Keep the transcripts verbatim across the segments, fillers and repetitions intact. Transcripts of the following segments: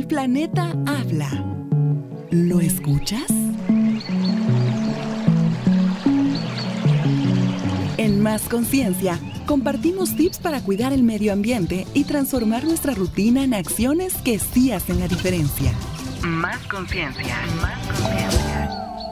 El planeta habla. ¿Lo escuchas? En Más Conciencia, compartimos tips para cuidar el medio ambiente y transformar nuestra rutina en acciones que sí hacen la diferencia. Más Conciencia, Más Conciencia.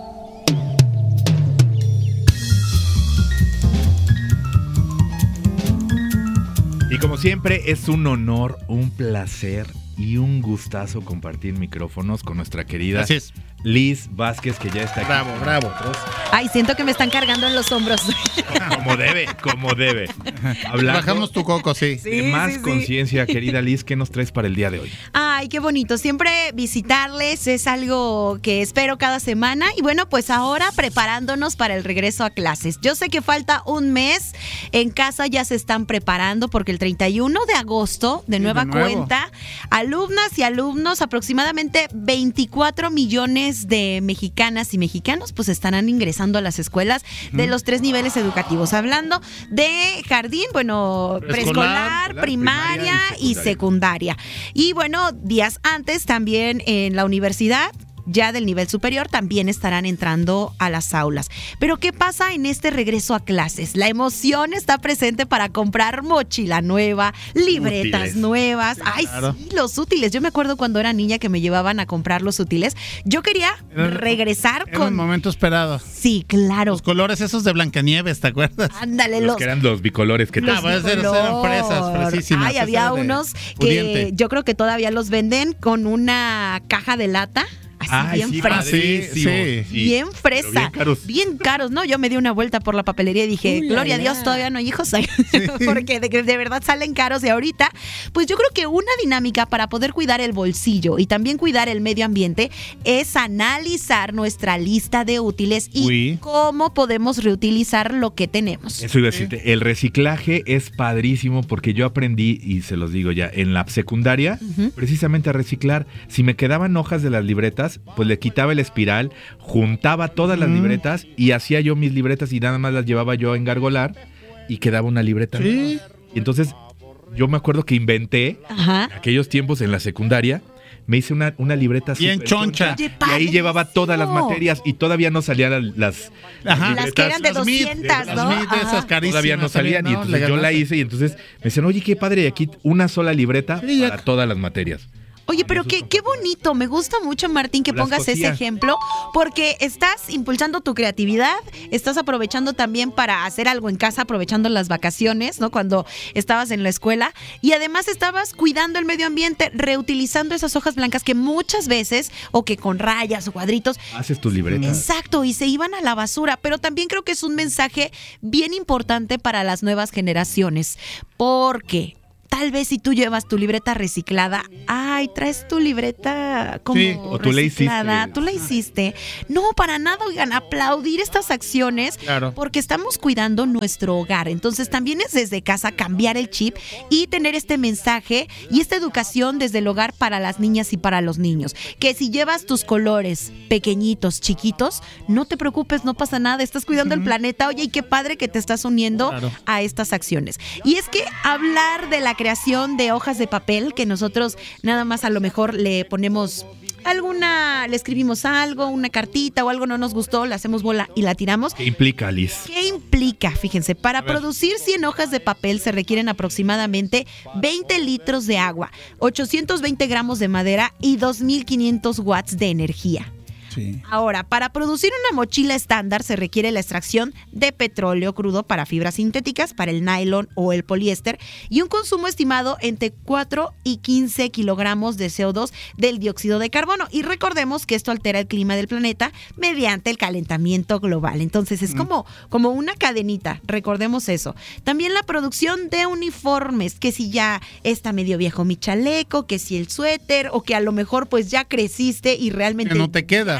Y como siempre, es un honor, un placer y un gustazo compartir micrófonos con nuestra querida Gracias. Liz Vázquez, que ya está aquí. Bravo, bravo. Ay, siento que me están cargando en los hombros. Como debe, como debe. Hablando Bajamos tu coco, sí. Sí, de Más sí, sí. Conciencia, querida Liz, ¿qué nos traes para el día de hoy? Ay, qué bonito. Siempre visitarles es algo que espero cada semana. Y bueno, pues ahora preparándonos para el regreso a clases. Yo sé que falta un mes. En casa ya se están preparando porque el treinta y uno de agosto, de nueva de nuevo. cuenta, alumnas y alumnos, aproximadamente veinticuatro millones de mexicanas y mexicanos, pues estarán ingresando a las escuelas de los tres niveles educativos. Hablando de jardín, bueno, preescolar, preescolar, primaria, primaria y y secundaria. Y bueno, días antes también en la universidad, ya del nivel superior, también estarán entrando a las aulas. Pero ¿qué pasa en este regreso a clases? La emoción está presente para comprar mochila nueva, libretas Útiles. nuevas. Ay, Claro. sí, los útiles. Yo me acuerdo cuando era niña que me llevaban a comprar los útiles. Yo quería Era- regresar Era un con... momento esperado. Sí, claro. Los colores esos de Blancanieves, ¿te acuerdas? Ándale, Los los... que eran los bicolores que Ah, te... pues, eran- eran fresas, fresísimas. Ay, Esa había era de unos que pudiente. yo creo que todavía los venden con una caja de lata. Así Ay, bien sí, fresa. padrísimo. Sí, Sí, Bien pero fresa, bien caros. bien caros, ¿no? Yo me di una vuelta por la papelería y dije, Uy, gloria a ay, Dios, ay. todavía no hay hijos, porque de, de verdad salen caros. Y ahorita, pues yo creo que una dinámica para poder cuidar el bolsillo y también cuidar el medio ambiente es analizar nuestra lista de útiles y Uy. cómo podemos reutilizar lo que tenemos. Eso iba a decirte, el reciclaje es padrísimo porque yo aprendí, y se los digo ya, en la secundaria, Ujú. precisamente a reciclar. Si me quedaban hojas de las libretas, pues le quitaba el espiral, juntaba todas las Mm. libretas y hacía yo mis libretas y nada más las llevaba yo a engargolar y quedaba una libreta. Sí. Y entonces yo me acuerdo que inventé, Ajá. en aquellos tiempos en la secundaria, me hice una, una libreta Bien súper choncha. Oye, y ahí padrísimo. llevaba todas las materias y todavía no salían las, las Ajá. Las que eran de Las mid, doscientas, las ¿no? mid de Ajá. esas carísimas. todavía no salían y ¿no? entonces yo la ganaste. hice y entonces me decían, oye, qué padre, y aquí una sola libreta Sí, ya- para todas las materias. Oye, pero qué, qué bonito, me gusta mucho, Martín, que Las pongas ese cosía. ejemplo, porque estás impulsando tu creatividad, estás aprovechando también para hacer algo en casa, aprovechando las vacaciones, ¿no? Cuando estabas en la escuela, y además estabas cuidando el medio ambiente, reutilizando esas hojas blancas que muchas veces, o que con rayas o cuadritos, Haces tus libretas. exacto, y se iban a la basura, pero también creo que es un mensaje bien importante para las nuevas generaciones, porque tal vez si tú llevas tu libreta reciclada, ay, traes tu libreta como Sí, o tú la reciclada, hiciste. tú la hiciste. No, para nada, oigan, aplaudir estas acciones Claro. porque estamos cuidando nuestro hogar. Entonces también es desde casa cambiar el chip y tener este mensaje y esta educación desde el hogar para las niñas y para los niños. Que si llevas tus colores pequeñitos, chiquitos, no te preocupes, no pasa nada, estás cuidando el planeta. Oye, y qué padre que te estás uniendo Claro. a estas acciones. Y es que hablar de la creación de hojas de papel, que nosotros nada más a lo mejor le ponemos alguna, le escribimos algo, una cartita o algo no nos gustó, la hacemos bola y la tiramos. ¿Qué implica, Liz? ¿Qué implica? Fíjense, para ver. producir cien hojas de papel se requieren aproximadamente veinte litros de agua, ochocientos veinte gramos de madera y dos mil quinientos watts de energía. Sí. Ahora, para producir una mochila estándar se requiere la extracción de petróleo crudo para fibras sintéticas, para el nylon o el poliéster, y un consumo estimado entre cuatro y quince kilogramos de C O dos del dióxido de carbono. Y recordemos que esto altera el clima del planeta mediante el calentamiento global. Entonces es como, como una cadenita, recordemos eso. También la producción de uniformes, que si ya está medio viejo mi chaleco, que si el suéter, o que a lo mejor pues ya creciste y realmente Que no te queda. ya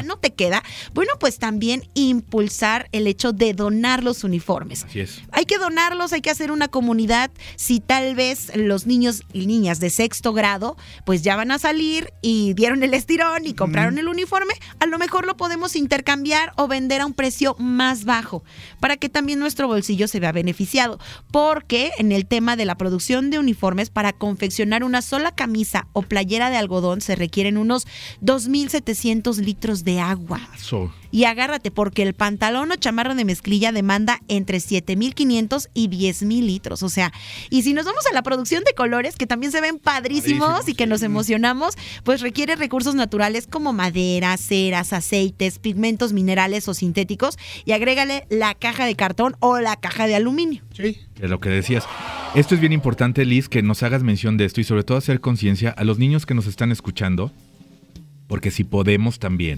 no te queda, bueno, pues también impulsar el hecho de donar los uniformes. Así es. Hay que donarlos, hay que hacer una comunidad. Si tal vez los niños y niñas de sexto grado, pues ya van a salir y dieron el estirón y compraron mm. el uniforme, a lo mejor lo podemos intercambiar o vender a un precio más bajo para que también nuestro bolsillo se vea beneficiado. Porque en el tema de la producción de uniformes, para confeccionar una sola camisa o playera de algodón se requieren unos dos mil setecientos litros de agua. So. Y agárrate, porque el pantalón o chamarra de mezclilla demanda entre siete mil quinientos y diez mil litros. O sea, y si nos vamos a la producción de colores, que también se ven padrísimos Padrísimo, y que sí. nos emocionamos, pues requiere recursos naturales como madera, ceras, aceites, pigmentos minerales o sintéticos, y agrégale la caja de cartón o la caja de aluminio. Sí. Es lo que decías. Esto es bien importante, Liz, que nos hagas mención de esto y sobre todo hacer conciencia a los niños que nos están escuchando, porque si podemos también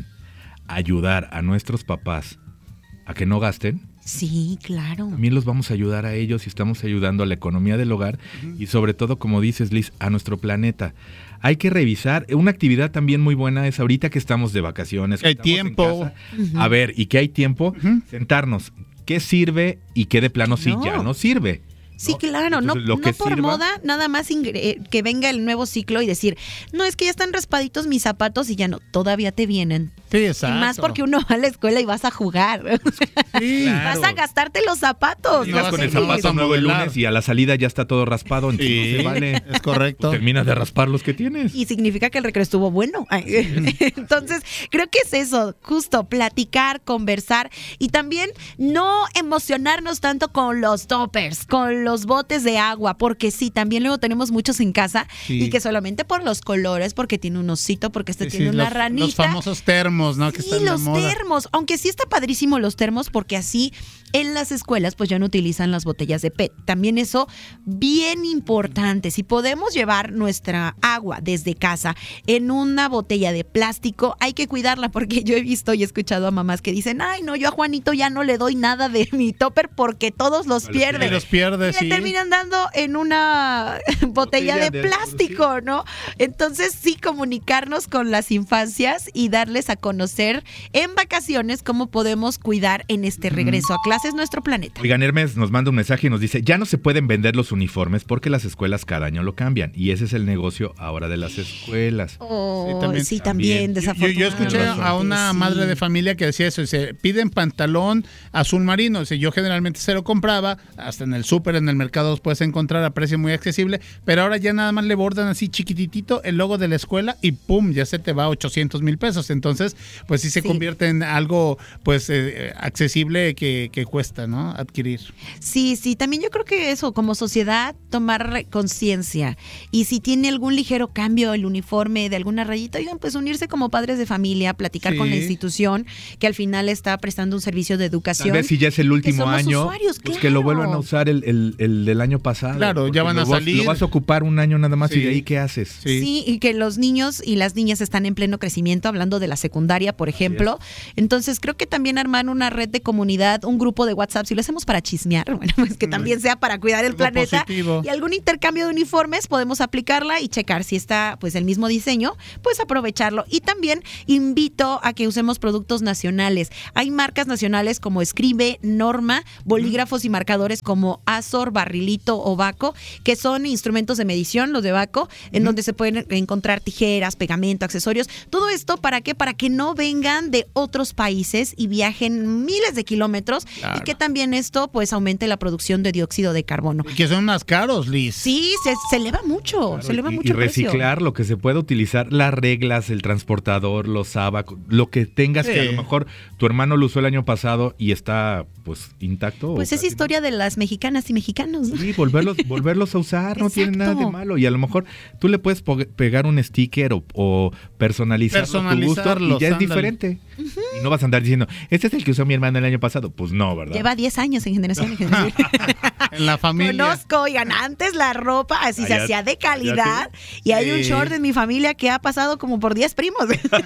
ayudar a nuestros papás a que no gasten. Sí, claro. También los vamos a ayudar a ellos y estamos ayudando a la economía del hogar uh-huh. y sobre todo, como dices, Liz, a nuestro planeta. Hay que revisar. Una actividad también muy buena es ahorita que estamos de vacaciones. Hay tiempo. Casa, uh-huh. A ver, y que hay tiempo, uh-huh. sentarnos. ¿Qué sirve y qué de plano sí no. ya no sirve? Sí, ¿no? claro, Entonces, no, lo que no por sirva, moda, nada más ingre- que venga el nuevo ciclo y decir, no, es que ya están raspaditos mis zapatos y ya no, todavía te vienen. Sí, exacto. Y más porque uno va a la escuela y vas a jugar. Sí, claro. Vas a gastarte los zapatos. Llegas no con sé. el zapato nuevo el lunes y a la salida ya está todo raspado, entonces sí, no se vale. Es correcto. Terminas de raspar los que tienes. Y significa que el recreo estuvo bueno. Entonces, creo que es eso, justo, platicar, conversar y también no emocionarnos tanto con los toppers, con los botes de agua, porque sí, también luego tenemos muchos en casa sí. y que solamente por los colores, porque tiene un osito, porque este sí, tiene sí, una los, ranita. Los famosos termos, ¿no? Que sí, están los de moda. termos, aunque sí está padrísimo los termos, porque así en las escuelas pues ya no utilizan las botellas de P E T. También eso, bien importante, si podemos llevar nuestra agua desde casa en una botella de plástico, hay que cuidarla, porque yo he visto y he escuchado a mamás que dicen, ay no, yo a Juanito ya no le doy nada de mi topper porque todos los pierde. Y los pierde, y sí. le terminan dando en una botella, botella de, de plástico, ¿no? Entonces sí, comunicarnos con las infancias y darles a conocer en vacaciones cómo podemos cuidar en este regreso a clases nuestro planeta. Oigan, Hermes nos manda un mensaje y nos dice, ya no se pueden vender los uniformes porque las escuelas cada año lo cambian y ese es el negocio ahora de las escuelas. Oh, sí, también, sí, también. también desafortunadamente. Yo, yo escuché a una sí. madre de familia que decía eso, dice, piden pantalón azul marino, dice, yo generalmente se lo compraba, hasta en el súper, en el mercado los puedes encontrar a precio muy accesible, pero ahora ya nada más le bordan así chiquititito el logo de la escuela y pum, ya se te va a ochocientos mil pesos, entonces pues sí se sí. convierte en algo pues eh, accesible que, que cuesta, ¿no? Adquirir. Sí, sí, también yo creo que eso, como sociedad, tomar conciencia y si tiene algún ligero cambio el uniforme de alguna rayita, oigan, pues unirse como padres de familia, platicar sí. con la institución que al final está prestando un servicio de educación. Tal vez si ya es el último año, usuarios, pues claro. que lo vuelvan a usar el, el, el del año pasado. Claro, ya van a lo, salir. Lo vas a ocupar un año nada más sí. y de ahí ¿qué haces? Sí. sí, y que los niños y las niñas están en pleno crecimiento, hablando de la secundaria, por ejemplo. Entonces creo que también armar una red de comunidad, un grupo de WhatsApp, si lo hacemos para chismear, bueno, pues que también sea para cuidar el Algo planeta positivo. Y algún intercambio de uniformes, podemos aplicarla y checar si está pues el mismo diseño, pues aprovecharlo. Y también invito a que usemos productos nacionales. Hay marcas nacionales como Escribe, Norma, bolígrafos y marcadores como Azor, Barrilito o Baco, que son instrumentos de medición, los de Baco, en uh-huh. donde se pueden encontrar tijeras, pegamento, accesorios. Todo esto, ¿para qué? Para que no vengan de otros países y viajen miles de kilómetros claro. y que también esto pues aumente la producción de dióxido de carbono. Y que son más caros, Liz. Sí, se, se eleva mucho, claro, se eleva y, mucho y el precio. reciclar lo que se pueda utilizar, las reglas, el transportador, los abacos, lo que tengas sí. que a lo mejor tu hermano lo usó el año pasado y está pues intacto. Pues es historia de las mexicanas y mexicanos. Sí, volverlos, volverlos a usar, no tiene nada de malo. Y a lo mejor tú le puedes po- pegar un sticker o, o personalizarlo a tu gusto y ya es diferente. Uh-huh. Y no vas a andar diciendo, este es el que usó mi hermana el año pasado. Pues no, ¿verdad? Lleva diez años en generación en generación. En la familia. Conozco, oigan, antes la ropa así ah, se ya, hacía de calidad y hay sí. un short en mi familia que ha pasado como por diez primos.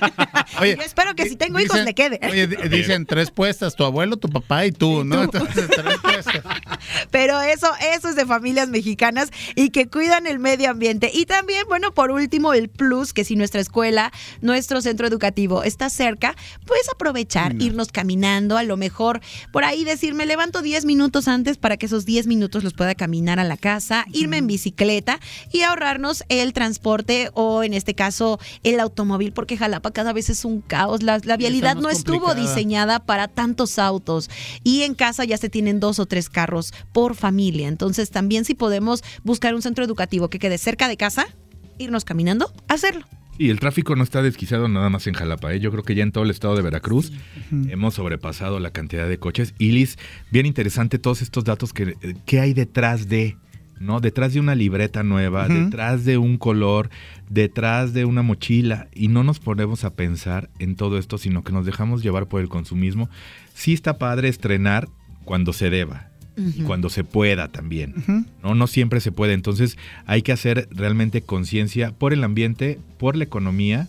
Oye, yo espero que si tengo dicen, hijos le quede. Oye, dicen tres puestas, tu abuelo, tu papá y tú, ¿no? Tú. Entonces, tres puestas. Pero eso, eso es de familias mexicanas y que cuidan el medio ambiente. Y también, bueno, por último, el plus, que si nuestra escuela, nuestro centro educativo está cerca, puedes aprovechar, no. irnos caminando, a lo mejor por ahí decir, me levanto diez minutos antes para que esos diez minutos los pueda caminar a la casa, irme en bicicleta y ahorrarnos el transporte o en este caso el automóvil, porque Jalapa cada vez es un caos. La, la vialidad no estuvo complicada. Diseñada para tantos autos y en casa ya se tienen dos o tres carros por familia. Entonces también si podemos buscar un centro educativo que quede cerca de casa, irnos caminando, hacerlo. Y el tráfico no está desquiciado nada más en Jalapa, ¿eh? Yo creo que ya en todo el estado de Veracruz sí. uh-huh. hemos sobrepasado la cantidad de coches. Y Liz, bien interesante todos estos datos que, que hay detrás de, ¿no? Detrás de una libreta nueva, uh-huh. detrás de un color, detrás de una mochila. Y no nos ponemos a pensar en todo esto, sino que nos dejamos llevar por el consumismo. Sí está padre estrenar cuando se deba. Uh-huh. Y cuando se pueda también, uh-huh. ¿no? No siempre se puede, entonces hay que hacer realmente conciencia por el ambiente, por la economía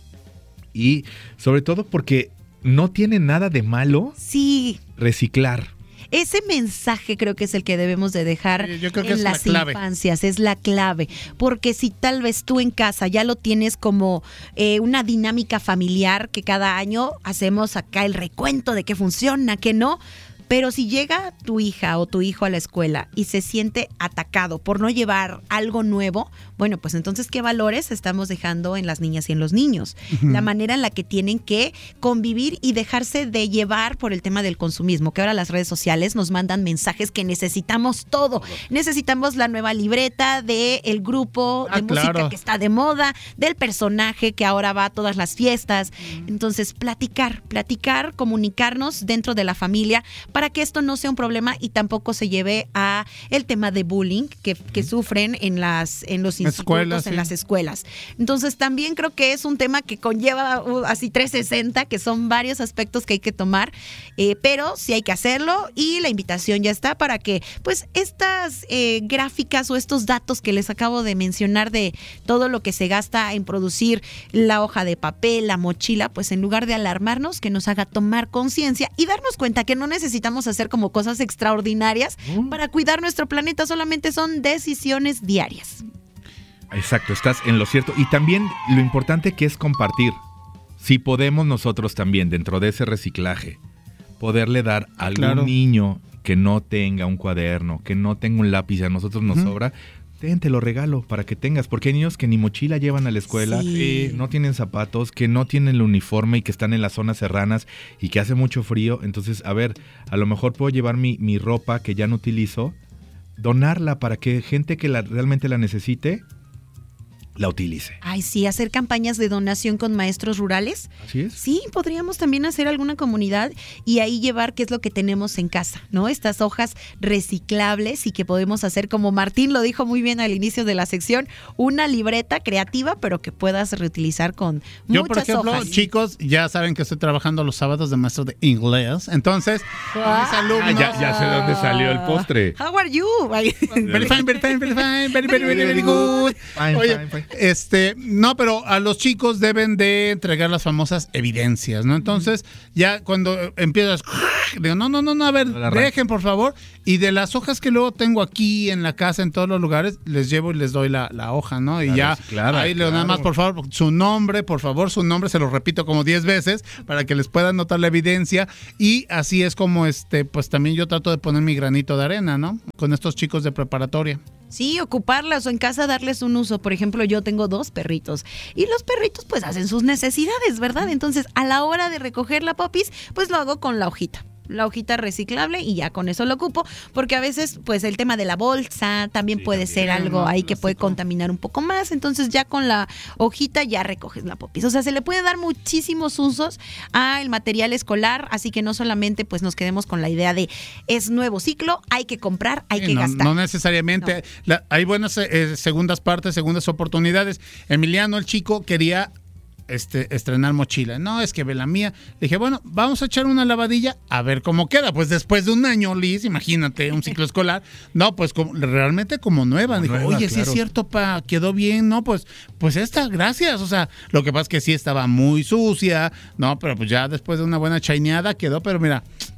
y sobre todo porque no tiene nada de malo sí. reciclar. Ese mensaje creo que es el que debemos de dejar Yo creo que en es las la infancias, es la clave, porque si tal vez tú en casa ya lo tienes como eh, una dinámica familiar que cada año hacemos acá el recuento de qué funciona, qué no. Pero si llega tu hija o tu hijo a la escuela y se siente atacado por no llevar algo nuevo, bueno, pues entonces, ¿qué valores estamos dejando en las niñas y en los niños? Uh-huh. La manera en la que tienen que convivir y dejarse de llevar por el tema del consumismo, que ahora las redes sociales nos mandan mensajes que necesitamos todo. Necesitamos la nueva libreta del grupo ah, de claro. música que está de moda, del personaje que ahora va a todas las fiestas. Uh-huh. Entonces, platicar, platicar, comunicarnos dentro de la familia para que esto no sea un problema y tampoco se lleve a el tema de bullying que, que sufren en las en los institutos, escuelas, en sí. las escuelas. Entonces también creo que es un tema que conlleva uh, así trescientos sesenta, que son varios aspectos que hay que tomar, eh, pero sí hay que hacerlo y la invitación ya está para que pues estas eh, gráficas o estos datos que les acabo de mencionar de todo lo que se gasta en producir la hoja de papel, la mochila, pues en lugar de alarmarnos, que nos haga tomar conciencia y darnos cuenta que no necesitamos hacer como cosas extraordinarias uh. para cuidar nuestro planeta, solamente son decisiones diarias. Exacto, estás en lo cierto. Y también lo importante que es compartir. Si podemos nosotros también, dentro de ese reciclaje, poderle dar a algún claro. niño que no tenga un cuaderno, que no tenga un lápiz, a nosotros nos uh-huh. sobra, ten, te lo regalo para que tengas, porque hay niños que ni mochila llevan a la escuela, sí. no tienen zapatos, que no tienen el uniforme y que están en las zonas serranas y que hace mucho frío. Entonces, a ver, a lo mejor puedo llevar mi, mi ropa que ya no utilizo, donarla para que gente que la, realmente la necesite, la utilice. Ay, sí, hacer campañas de donación con maestros rurales. Así es. Sí, podríamos también hacer alguna comunidad y ahí llevar qué es lo que tenemos en casa, ¿no? Estas hojas reciclables y que podemos hacer, como Martín lo dijo muy bien al inicio de la sección, una libreta creativa, pero que puedas reutilizar con Yo, muchas por ejemplo, hojas. Chicos, ya saben que estoy trabajando los sábados de maestro de inglés, entonces, ah, mis alumnos... Ah, ya, ya sé dónde salió el postre. How are you? Very fine, very fine, very fine, very, very, very, very good. Fine, Oye, fine, fine. Este, no, pero a los chicos deben de entregar las famosas evidencias, ¿no? Entonces, ya cuando empiezas, digo, no, no, no, no, a ver, dejen, por favor. Y de las hojas que luego tengo aquí en la casa, en todos los lugares, les llevo y les doy la, la hoja, ¿no? Y claro, ya, claro, ahí claro. le nada más, por favor, su nombre, por favor, su nombre, se lo repito como diez veces para que les puedan notar la evidencia. Y así es como, este, pues también yo trato de poner mi granito de arena, ¿no? Con estos chicos de preparatoria. Sí, ocuparlas o en casa darles un uso. Por ejemplo, yo tengo dos perritos y los perritos pues hacen sus necesidades, ¿verdad? Entonces, a la hora de recoger la popis, pues lo hago con la hojita. La hojita reciclable y ya con eso lo ocupo, porque a veces pues el tema de la bolsa también sí, puede también, ser algo no, ahí que puede contaminar un poco más, entonces ya con la hojita ya recoges la popis. O sea, se le puede dar muchísimos usos al material escolar, así que no solamente pues nos quedemos con la idea de es nuevo ciclo, hay que comprar, hay sí, que no, gastar. No necesariamente, no. La, hay buenas eh, segundas partes, segundas oportunidades. Emiliano, el chico, quería Este, estrenar mochila. No, es que ve la mía. Le dije, bueno, vamos a echar una lavadilla a ver cómo queda. Pues después de un año, Liz, imagínate, un ciclo escolar. No, pues como, realmente como nueva. Dijo, nueva, oye, claro. Sí es cierto, pa, quedó bien. No, pues, pues esta, gracias. O sea, lo que pasa es que sí estaba muy sucia, no, pero pues ya después de una buena chaineada quedó, pero mira,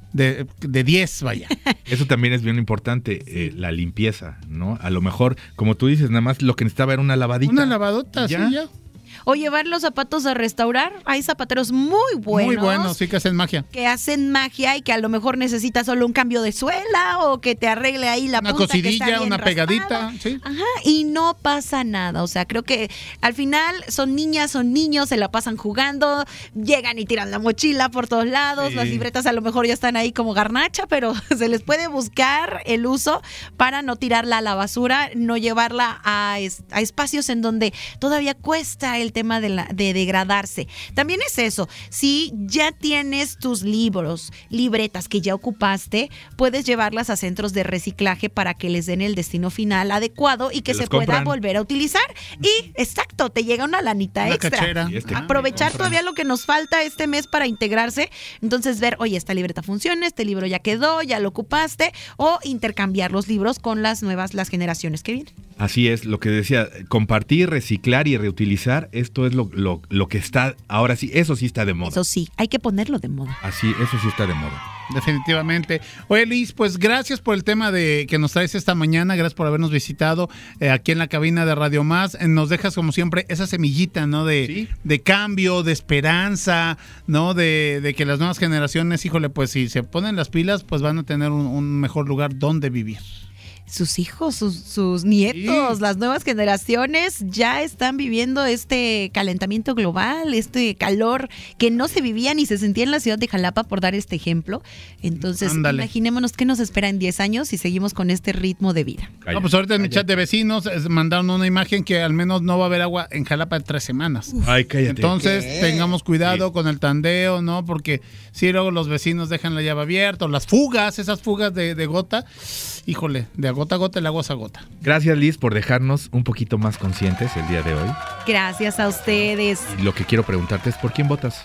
de, de diez, vaya. Eso también es bien importante, eh, la limpieza, ¿no? A lo mejor, como tú dices, nada más lo que necesitaba era una lavadita. Una lavadota, sí, ya. O llevar los zapatos a restaurar. Hay zapateros muy buenos. Muy buenos, sí, que hacen magia. Que hacen magia y que a lo mejor necesitas solo un cambio de suela o que te arregle ahí la una punta cosidilla, que está bien una raspada. pegadita, sí. Ajá, y no pasa nada. O sea, creo que al final son niñas, son niños, se la pasan jugando, llegan y tiran la mochila por todos lados. Sí. Las libretas a lo mejor ya están ahí como garnacha, pero se les puede buscar el uso para no tirarla a la basura, no llevarla a, es, a espacios en donde todavía cuesta el tema de, la, de degradarse. También es eso, si ya tienes tus libros, libretas que ya ocupaste, puedes llevarlas a centros de reciclaje para que les den el destino final adecuado y que se pueda compran. volver a utilizar. Y exacto, te llega una lanita una extra. Cachera. Este Aprovechar todavía lo que nos falta este mes para integrarse. Entonces ver, oye, esta libreta funciona, este libro ya quedó, ya lo ocupaste, o intercambiar los libros con las nuevas, las generaciones que vienen. Así es, lo que decía, compartir, reciclar y reutilizar, esto es lo, lo, lo que está, ahora sí, eso sí está de moda. Eso sí, hay que ponerlo de moda. Así, eso sí está de moda. Definitivamente. Oye, Liz, pues gracias por el tema de que nos traes esta mañana, gracias por habernos visitado eh, aquí en la cabina de Radio Más. Eh, nos dejas como siempre esa semillita, ¿no? De, ¿Sí? de cambio, de esperanza, ¿no? De, de que las nuevas generaciones, híjole, pues si se ponen las pilas, pues van a tener un, un mejor lugar donde vivir. Sus hijos, sus, sus nietos, sí. Las nuevas generaciones ya están viviendo este calentamiento global, este calor que no se vivía ni se sentía en la ciudad de Jalapa, por dar este ejemplo. Entonces, Ándale. imaginémonos qué nos espera en diez años si seguimos con este ritmo de vida. No, pues ahorita en el chat de vecinos mandaron una imagen que al menos no va a haber agua en Jalapa en tres semanas. Uf. Ay, cállate. Entonces, ¿Qué? tengamos cuidado sí. con el tandeo, ¿no? Porque si luego los vecinos dejan la llave abierta, o las fugas, esas fugas de, de gota, híjole, de gota a gota, el agua es a gota. Gracias, Liz, por dejarnos un poquito más conscientes el día de hoy. Gracias a ustedes. Y lo que quiero preguntarte es, ¿por quién votas?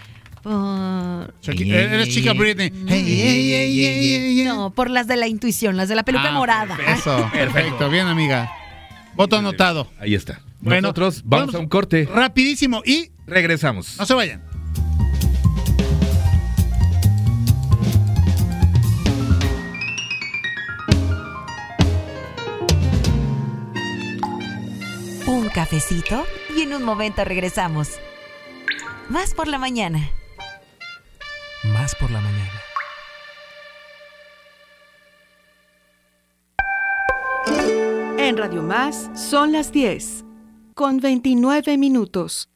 Por... Chiqui, eres chica Britney. Hey, hey, hey, hey, hey. No, por las de la intuición, las de la peluca ah, morada. Eso, perfecto, bien, amiga. Voto anotado. Ahí está. Bueno, nosotros vamos, vamos a un corte. Rapidísimo y regresamos. No se vayan. Un cafecito y en un momento regresamos. Más por la mañana. Más por la mañana. En Radio Más son las diez, con veintinueve minutos.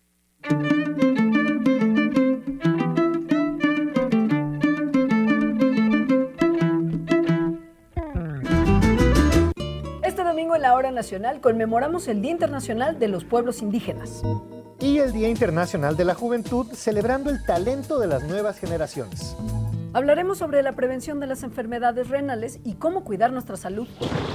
Este domingo en la Hora Nacional conmemoramos el Día Internacional de los Pueblos Indígenas. Y el Día Internacional de la Juventud, celebrando el talento de las nuevas generaciones. Hablaremos sobre la prevención de las enfermedades renales y cómo cuidar nuestra salud.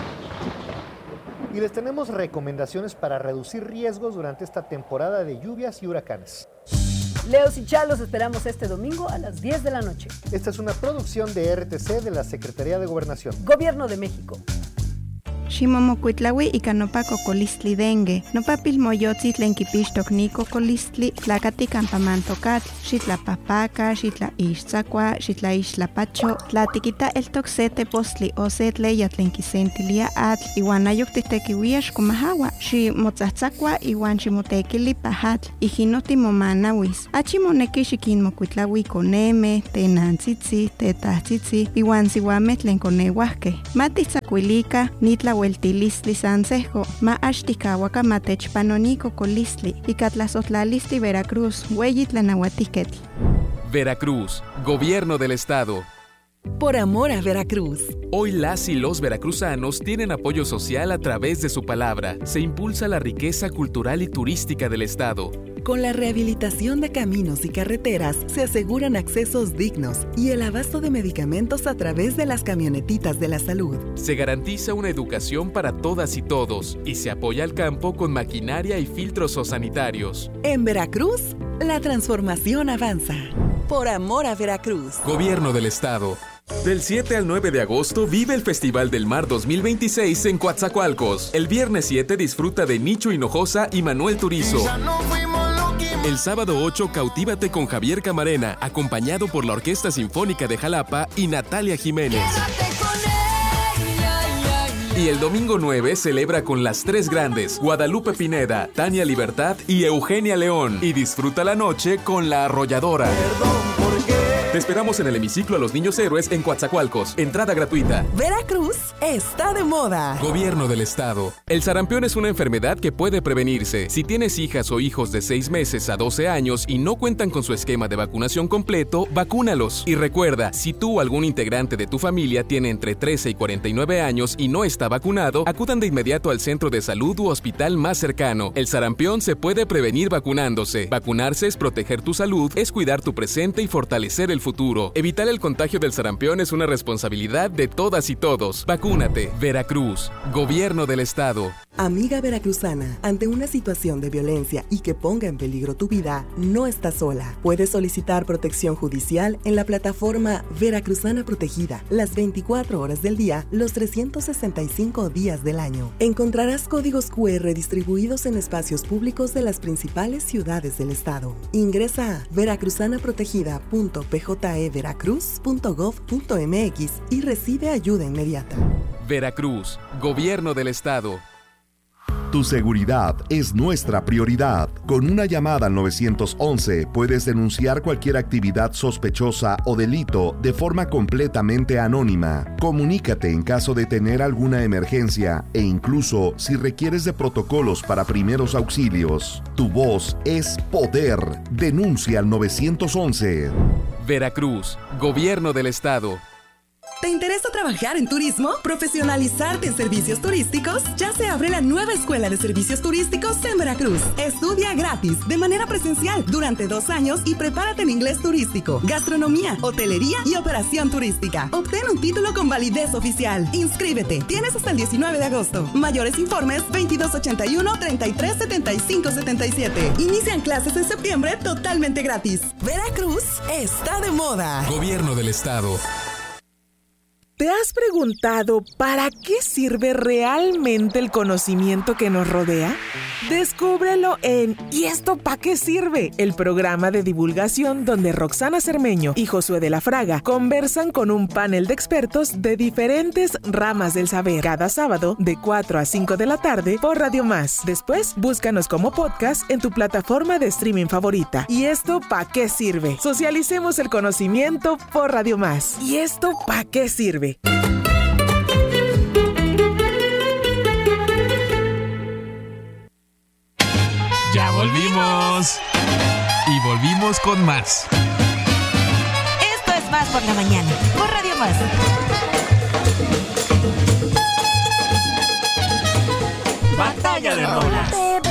Y les tenemos recomendaciones para reducir riesgos durante esta temporada de lluvias y huracanes. Leos y Chalos esperamos este domingo a las diez de la noche. Esta es una producción de R T C de la Secretaría de Gobernación. Gobierno de México. Ximomocuitlaui ika nopa cocolistli dengue, nopa pilmoyotzi tlen kipixtok ni cocolistli, tlakati campamantokatl, xitlapahpaka, xitlaixtzakua, xitlaixtlapacho, tlatikita eltok se tepostli o se tleya tlen kisentilia atl, iwan ayok titekiuia xkomahawa, ximotzatzakua iwan ximotekili pahatl, ijinoti momanawis. Achi moneki xikinmokuitlaui koneme, tenantzitzi, tetahtzitzi, iwan siuameh tlen koneuahkeh. Matitzakuilika, nitla Hueltilistli Sansejo, ma Ashtikawaka Matechpanonico Colistli, y Catlazotlalisti Veracruz, Hueyitlanauatiquetl. Veracruz, Gobierno del Estado. Por amor a Veracruz. Hoy las y los veracruzanos tienen apoyo social a través de su palabra. Se impulsa la riqueza cultural y turística del Estado. Con la rehabilitación de caminos y carreteras se aseguran accesos dignos y el abasto de medicamentos a través de las camionetitas de la salud. Se garantiza una educación para todas y todos y se apoya al campo con maquinaria y filtros sanitarios. En Veracruz, la transformación avanza. Por amor a Veracruz. Gobierno del Estado. Del siete al nueve de agosto vive el Festival del Mar dos mil veintiséis en Coatzacoalcos. El viernes siete disfruta de Nicho Hinojosa y Manuel Turizo. El sábado ocho, cautívate con Javier Camarena, acompañado por la Orquesta Sinfónica de Jalapa y Natalia Jiménez. Y el domingo nueve celebra con las tres grandes, Guadalupe Pineda, Tania Libertad y Eugenia León. Y disfruta la noche con La Arrolladora. Te esperamos en el hemiciclo a los Niños Héroes en Coatzacoalcos. Entrada gratuita. Veracruz está de moda. Gobierno del Estado. El sarampión es una enfermedad que puede prevenirse. Si tienes hijas o hijos de seis meses a doce años y no cuentan con su esquema de vacunación completo, vacúnalos. Y recuerda, si tú o algún integrante de tu familia tiene entre trece y cuarenta y nueve años y no está vacunado, acudan de inmediato al centro de salud u hospital más cercano. El sarampión se puede prevenir vacunándose. Vacunarse es proteger tu salud, es cuidar tu presente y fortalecer el futuro. Evitar el contagio del sarampión es una responsabilidad de todas y todos. Vacúnate. Veracruz. Gobierno del Estado. Amiga veracruzana, ante una situación de violencia y que ponga en peligro tu vida, no estás sola. Puedes solicitar protección judicial en la plataforma Veracruzana Protegida, las veinticuatro horas del día, los trescientos sesenta y cinco días del año. Encontrarás códigos cu erre distribuidos en espacios públicos de las principales ciudades del estado. Ingresa a veracruzanaprotegida punto p j e veracruz punto gov punto m x y recibe ayuda inmediata. Veracruz. Gobierno del Estado. Tu seguridad es nuestra prioridad. Con una llamada al nueve once puedes denunciar cualquier actividad sospechosa o delito de forma completamente anónima. Comunícate en caso de tener alguna emergencia e incluso si requieres de protocolos para primeros auxilios. Tu voz es poder. Denuncia al nueve once. Veracruz. Gobierno del Estado. ¿Te interesa trabajar en turismo? ¿Profesionalizarte en servicios turísticos? Ya se abre la nueva Escuela de Servicios Turísticos en Veracruz. Estudia gratis, de manera presencial, durante dos años y prepárate en inglés turístico, gastronomía, hotelería y operación turística. Obtén un título con validez oficial. Inscríbete. Tienes hasta el diecinueve de agosto. Mayores informes veintidós ochenta y uno, treinta y tres setenta y cinco setenta y siete. Inician clases en septiembre totalmente gratis. Veracruz está de moda. Gobierno del Estado. ¿Te has preguntado para qué sirve realmente el conocimiento que nos rodea? Descúbrelo en ¿Y esto para qué sirve? El programa de divulgación donde Roxana Cermeño y Josué de la Fraga conversan con un panel de expertos de diferentes ramas del saber. Cada sábado de cuatro a cinco de la tarde por Radio Más. Después, búscanos como podcast en tu plataforma de streaming favorita. ¿Y esto para qué sirve? Socialicemos el conocimiento por Radio Más. ¿Y esto para qué sirve? Ya volvimos. Y volvimos con más. Esto es Más por la Mañana, por Radio Más. Batalla de Rola.